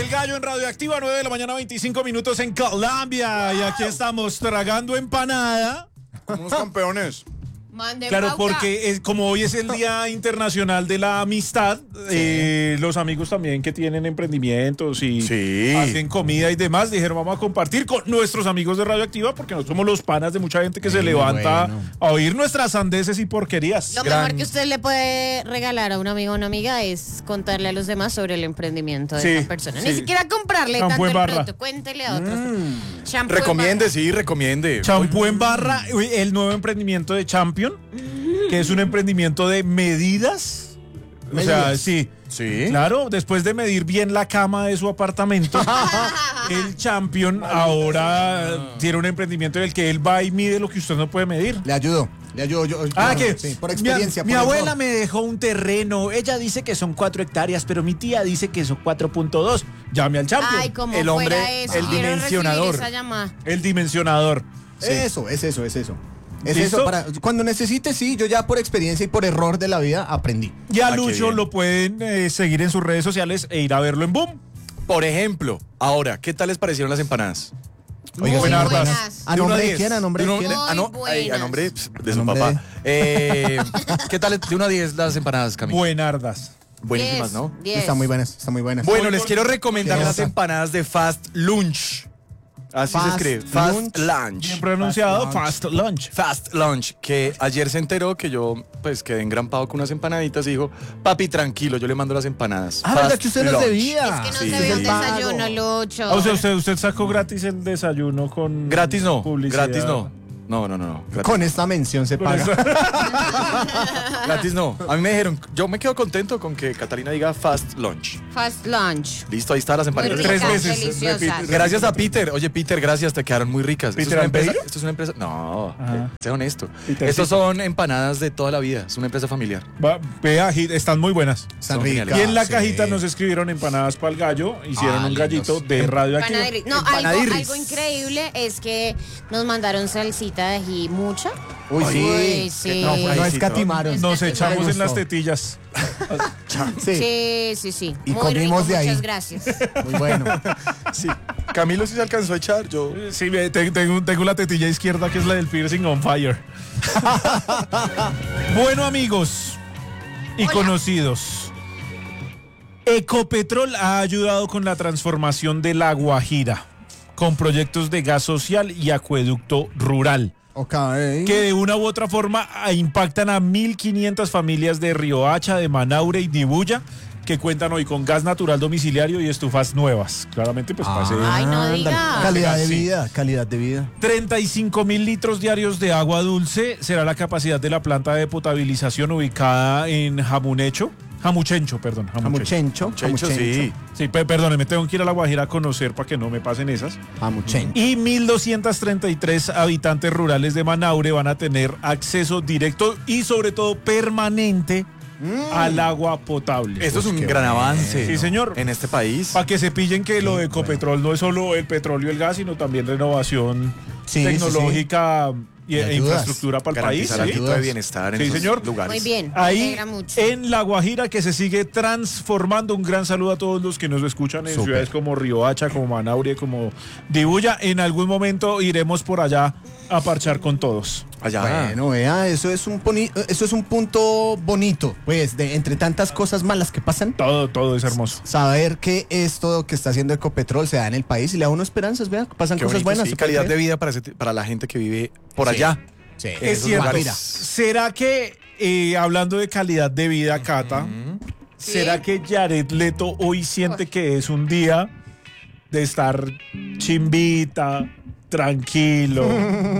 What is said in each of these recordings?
El Gallo en Radioactiva, 9 de la mañana, 25 minutos en Colombia. Y aquí estamos tragando empanada. Como unos campeones. Claro, porque como hoy es el Día Internacional de la Amistad, los amigos también que tienen emprendimientos y hacen comida y demás, dijeron vamos a compartir con nuestros amigos de Radioactiva porque nosotros somos los panas de mucha gente que se levanta a oír nuestras sandeces y porquerías. Lo mejor que usted le puede regalar a un amigo o una amiga es contarle a los demás sobre el emprendimiento de esa persona. Ni siquiera comprarle Champú tanto en el barra. producto, cuéntele a otros. Recomiende. Champú en barra, el nuevo emprendimiento de Champion, que es un emprendimiento de medidas. O sea, sí. Claro, después de medir bien la cama de su apartamento, el Champion ahora tiene un emprendimiento en el que él va y mide lo que usted no puede medir. Le ayudo. Por experiencia. Mi abuela me dejó un terreno. Ella dice que son 4 hectáreas, pero mi tía dice que son 4.2. Llame al Champion. Ay, como el hombre, fuera eso. el Quiero dimensionador. recibir esa llamada. El dimensionador. Eso. Es ¿Listo? eso, cuando necesite, yo ya por experiencia y por error de la vida aprendí. Y a Lucho lo pueden seguir en sus redes sociales e ir a verlo en Boom. Por ejemplo, ahora, ¿qué tal les parecieron las empanadas? Oiga, buenas. ¿A nombre de quién? ¿A nombre de quién? A nombre de su nombre papá. ¿Qué tal de 1 a 10 las empanadas, Camilo? Buenardas. Buenísimas, ¿no? 10. Están muy buenas. Bueno, les quiero recomendar ¿Qué las pasa? empanadas de Fast Lunch. Así se Fast escribe. Lunch. Fast Lunch. Bien pronunciado, Fast Lunch. Fast Lunch, que ayer se enteró que yo pues quedé engrampado con unas empanaditas y dijo, papi, tranquilo, yo le mando las empanadas. ¿Verdad que usted nos Lunch. debía? Es que no Sí. se ve el Pago. desayuno, Lucho. O sea, usted sacó gratis el desayuno con Gratis no, publicidad. gratis no. No. Gratis. Con esta mención se Con paga. Gratis no. A mí me dijeron, yo me quedo contento con que Catalina diga Fast Lunch. Fast lunch. Listo, ahí está las Muy empanadas. ricas, 3 veces, deliciosas. repite. Gracias a Peter. Oye, Peter, gracias, te quedaron muy ricas. ¿Peter Albeiro? Esto es una empresa. No, Ajá. sea honesto. Peter, Estos sí. son empanadas de toda la vida. Es una empresa familiar. Vea, están muy buenas. Están Son ricas. geniales. Y en la sí. cajita nos escribieron empanadas para el gallo, hicieron un lindos. gallito de radioactivo. No, Empanadirris. algo increíble es que nos mandaron salsita de ají mucha. Uy, Uy, sí. No escatimaron. Nos Me echamos en gustó. las tetillas. Sí. Y Muy comimos rico, de ahí. muchas gracias. Muy bueno. Sí. Camilo sí se alcanzó a echar. Yo. Sí, tengo la tetilla izquierda que es la del piercing on fire. Bueno, amigos y Hola. conocidos, Ecopetrol ha ayudado con la transformación de La Guajira con proyectos de gas social y acueducto rural, Ok. que de una u otra forma impactan a 1.500 familias de Riohacha, de Manaure y Dibuya, que cuentan hoy con gas natural domiciliario y estufas nuevas. Claramente, pues para hacer Ay, no Ándale. diga. Calidad de vida. 35.000 litros diarios de agua dulce será la capacidad de la planta de potabilización ubicada en Jamuchencho. Jamuchencho. Sí. Sí, perdónenme, tengo que ir a La Guajira a conocer para que no me pasen esas. Jamuchencho. Y 1.233 habitantes rurales de Manaure van a tener acceso directo y sobre todo permanente al agua potable. Esto es un qué gran bueno. avance. Sí, señor. En este país. Para que se pillen que lo de Ecopetrol no es solo el petróleo y el gas, sino también renovación tecnológica Y e ayudas. infraestructura para el país. Garantizar ¿sí? algo de bienestar en Sí, esos señor. lugares. Muy bien, me Ahí alegra mucho. en La Guajira, que se sigue transformando. Un gran saludo a todos los que nos escuchan en Súper. ciudades como Riohacha, como Manaure, como Dibuya. En algún momento iremos por allá a parchar con todos. Allá. Bueno, vea, eso es un punto bonito, pues, de entre tantas cosas malas que pasan. Todo es hermoso. Saber que esto que está haciendo Ecopetrol se da en el país y le da uno esperanzas, vea, pasan Qué cosas bonito, buenas. sí, ¿se puede calidad de creer? vida para la gente que vive por Sí. allá. Sí. En Es esos cierto. lugares. ¿Será que, hablando de calidad de vida, Cata, será que Jared Leto hoy siente que es un día de estar chimbita, tranquilo,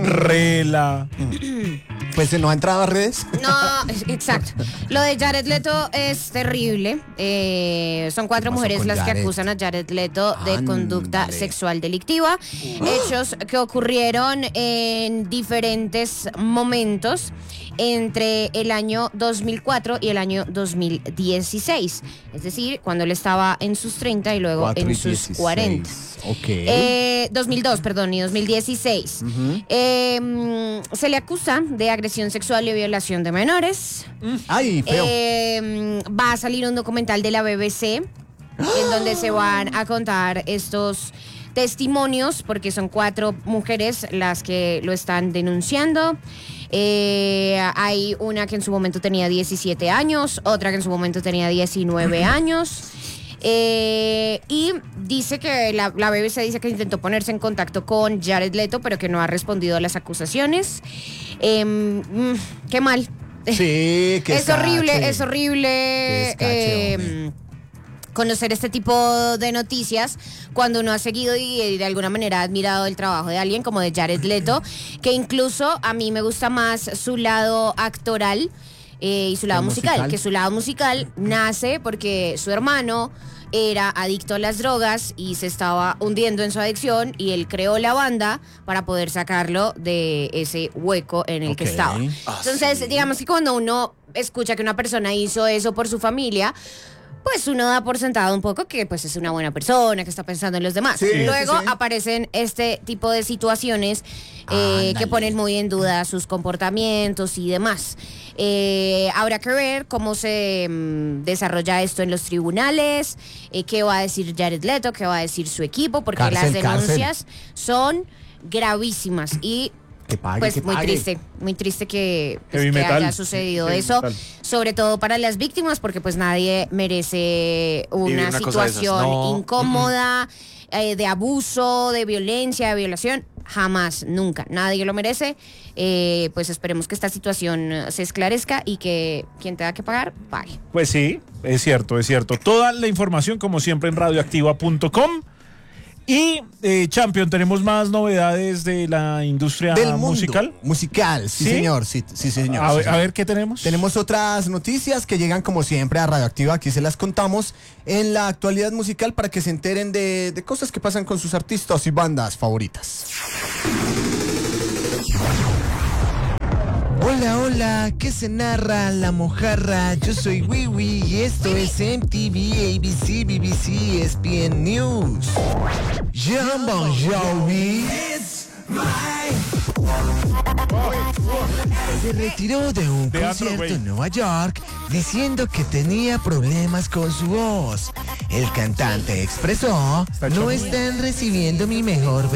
rela? Pues no ha entrado a redes. No, exacto. Lo de Jared Leto es terrible. Son 4 ¿Qué pasó mujeres con las que Jared? acusan a Jared Leto de conducta Ándale. sexual delictiva. Hechos que ocurrieron en diferentes momentos entre el año 2004 y el año 2016. Es decir, cuando él estaba en sus 30 y luego 4 en y sus 16. 40. Ok. 2002, perdón, y 2016. Se le acusa de agresión sexual y violación de menores. Ay, feo. Va a salir un documental de la BBC en donde se van a contar estos testimonios, porque son 4 mujeres las que lo están denunciando. Hay una que en su momento tenía 17 años, otra que en su momento tenía 19 años. Y dice que la BBC dice que intentó ponerse en contacto con Jared Leto, pero que no ha respondido a las acusaciones. Qué mal. Sí, que es horrible. Conocer este tipo de noticias cuando uno ha seguido y de alguna manera ha admirado el trabajo de alguien como de Jared Leto, que incluso a mí me gusta más su lado actoral y su lado musical, que su lado musical nace porque su hermano era adicto a las drogas y se estaba hundiendo en su adicción y él creó la banda para poder sacarlo de ese hueco en el que estaba. Entonces, digamos que cuando uno escucha que una persona hizo eso por su familia, pues uno da por sentado un poco que pues es una buena persona, que está pensando en los demás. Sí, Luego aparecen este tipo de situaciones que ponen muy en duda sus comportamientos y demás. Habrá que ver cómo se desarrolla esto en los tribunales, qué va a decir Jared Leto, qué va a decir su equipo, porque las denuncias son gravísimas y pues muy triste que haya sucedido eso, sobre todo para las víctimas, porque pues nadie merece una situación incómoda, de abuso, de violencia, de violación, jamás, nunca, nadie lo merece. Pues esperemos que esta situación se esclarezca y que quien tenga que pagar, pague. Pues sí, es cierto. Toda la información como siempre en radioactiva.com. Y, Champion, tenemos más novedades de la industria musical. Musical, sí, señor. Sí, señor. A ver, ¿qué tenemos? Tenemos otras noticias que llegan como siempre a Radioactiva. Aquí se las contamos en la actualidad musical para que se enteren de cosas que pasan con sus artistas y bandas favoritas. Hola, hola, ¿qué se narra? La mojarra, yo soy Wiwi y esto es MTV, ABC, BBC, ESPN News. John Bon Jovi se retiró de un concierto en Nueva York diciendo que tenía problemas con su voz. El cantante expresó: no están recibiendo mi mejor